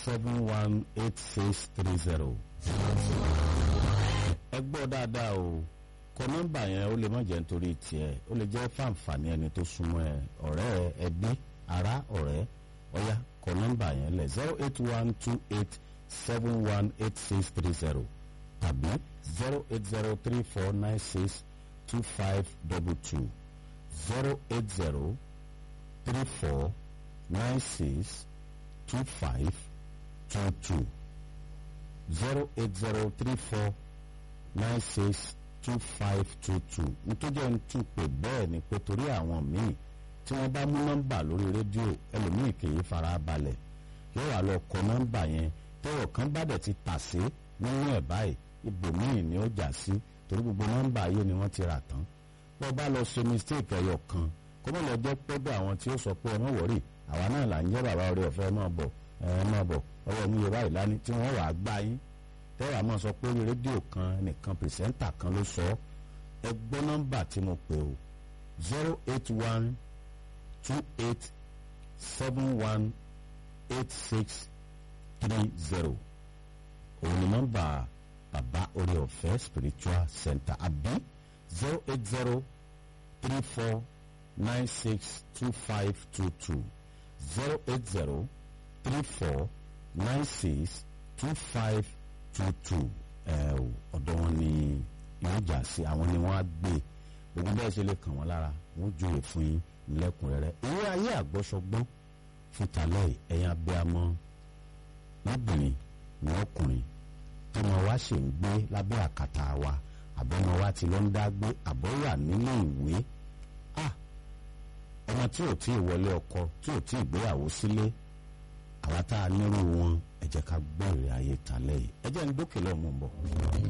08038718630. ẹ gbọ́ dáadáa o, kọ nọ́mbà yẹn ó lè má jẹ́ nítorí tiẹ̀, ó lè jẹ́ fáǹfààní ẹni tó súnmọ́ ẹ, ọ̀rẹ́ ẹ, ẹbí, ará, ọ̀rẹ́. ọ̀yá kọ nọ́mbà yẹn lẹ̀ 08128718630 tàbí 08034962522 08034962522 08034962522. nítorí ẹni tún pè bẹ́ẹ̀ ni pé torí àwọn míì tí wọ́n bá mú nọ́mbà lórí rédíò ẹlòmíì kì í fara balẹ̀ yóò wá lọ kọ nọ́mbà yẹn tọ́rọ̀ kan bá dẹ̀ ti tà sí nínú ẹ̀ báyìí ibòmíì ni ó jà sí torí gbogbo nọ́mbà ayé ni wọ́n ti rà tán. bọ́ bá lọ ṣe mistake ẹyọ kan kó má lọ jẹ́ pẹ́bẹ́ àwọn tí ó sọ pé ẹ má wọ̀rì àwa náà là ń jẹ́ bàbá orí ọ̀fẹ́ máa bọ̀ ọwọ́ mi yẹ báyìí lání tí wọ́n wà á gbá yín tẹ́wàá máa sọ pé rédíò kan nìkan pìrìsẹ́ńtà kan ló sọ ẹ gbọ́ nọ́mbà tí mo pè o 08128718630 òun ni nọ́mbà bàbá orí ọ̀fẹ́ spiritual center àbí 08034962522 08034962522 ọ̀dọ̀ wọn ni yóò jà sí, àwọn ni wọ́n á gbé gbogbo bẹ́ẹ̀ ṣe lè kàn wọ́n lára wọ́n júwe fún yín lẹ́kùnrẹ́rẹ́. ìwé ayé àgbọ́sọgbọ́n fìtàlẹ́ ẹ̀yìn abiyamọ lóbìnrin ní ọkùnrin tọmọ wa ṣe ń gbé lábẹ́ àkàtà wa àbọ̀mọ wa ti lọ ń dá gbé àbọ̀ wà nílé ìwé ọmọ tí ò tí ì wọlé ọkọ tí ò tí ì gbéyàwó sílé àwa tá a nírú wọn ẹ jẹ́ ká gbọ́ ìrìn ayé tàlẹ́ yìí ẹ jẹ́ ń dókè lọ́mọ bọ̀.